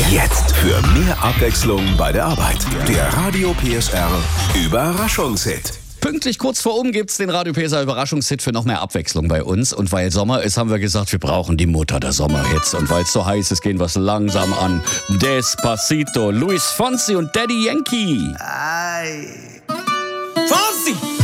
Jetzt für mehr Abwechslung bei der Arbeit. Der Radio PSR Überraschungshit. Pünktlich kurz vor gibt's den Radio PSR Überraschungshit für noch mehr Abwechslung bei uns. Und weil Sommer ist, haben wir gesagt, wir brauchen die Mutter der Sommerhits. Und weil es so heiß ist, gehen wir es langsam an. Despacito, Luis Fonsi und Daddy Yankee. Ay. Fonsi!